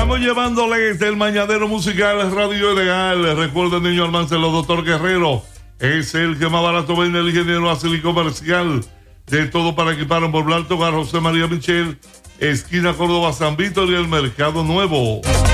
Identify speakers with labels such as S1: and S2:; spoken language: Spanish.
S1: Estamos llevándoles el mañanero musical Radio Ideal. Recuerden, niño Almáncelo, doctor Guerrero es el que más barato vende, el ingeniero Aceli Comercial. De todo para equipar en Pueblo Alto, José María Michel, esquina Córdoba, San Víctor y el Mercado Nuevo.